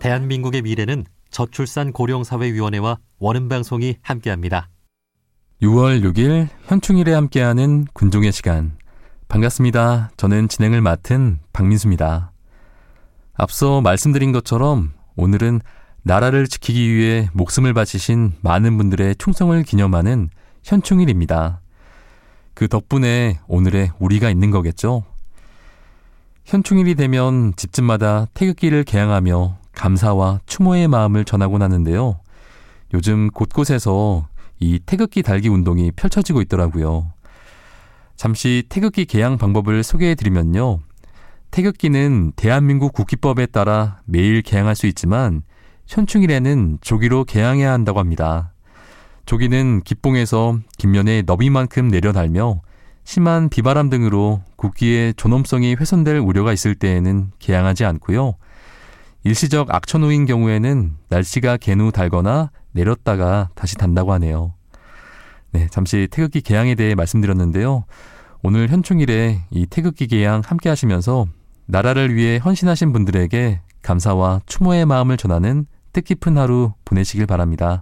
대한민국의 미래는 저출산 고령사회위원회와 원음방송이 함께합니다. 6월 6일 현충일에 함께하는 군종의 시간. 반갑습니다. 저는 진행을 맡은 박민수입니다. 앞서 말씀드린 것처럼 오늘은 나라를 지키기 위해 목숨을 바치신 많은 분들의 충성을 기념하는 현충일입니다. 그 덕분에 오늘의 우리가 있는 거겠죠? 현충일이 되면 집집마다 태극기를 개양하며 감사와 추모의 마음을 전하곤 하는데요. 요즘 곳곳에서 이 태극기 달기 운동이 펼쳐지고 있더라고요. 잠시 태극기 개양 방법을 소개해드리면요. 태극기는 대한민국 국기법에 따라 매일 개양할 수 있지만 현충일에는 조기로 개양해야 한다고 합니다. 조기는 기봉에서 깃면의 너비만큼 내려달며 심한 비바람 등으로 국기의 존엄성이 훼손될 우려가 있을 때에는 개양하지 않고요. 일시적 악천후인 경우에는 날씨가 개누 달거나 내렸다가 다시 단다고 하네요. 네, 잠시 태극기 개양에 대해 말씀드렸는데요. 오늘 현충일에 이 태극기 개양 함께 하시면서 나라를 위해 헌신하신 분들에게 감사와 추모의 마음을 전하는 뜻깊은 하루 보내시길 바랍니다.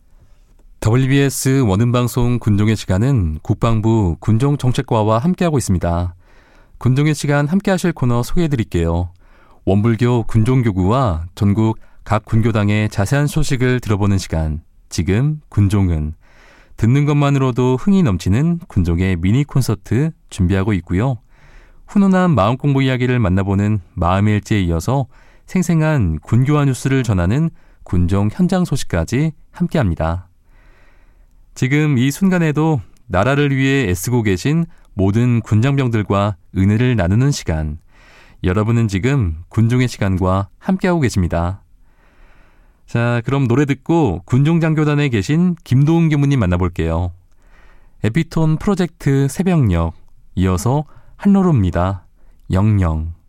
WBS 원음방송 군종의 시간은 국방부 군종정책과와 함께하고 있습니다. 군종의 시간 함께 하실 코너 소개해드릴게요. 원불교 군종교구와 전국 각 군교당의 자세한 소식을 들어보는 시간. 지금 군종은 듣는 것만으로도 흥이 넘치는 군종의 미니 콘서트 준비하고 있고요. 훈훈한 마음 공부 이야기를 만나보는 마음의 일지에 이어서 생생한 군교화 뉴스를 전하는 군종 현장 소식까지 함께합니다. 지금 이 순간에도 나라를 위해 애쓰고 계신 모든 군장병들과 은혜를 나누는 시간. 여러분은 지금 군종의 시간과 함께하고 계십니다. 자, 그럼 노래 듣고 군종장교단에 계신 김도훈 교무님 만나볼게요. 에피톤 프로젝트 새벽녘, 이어서 한로루입니다. 영영.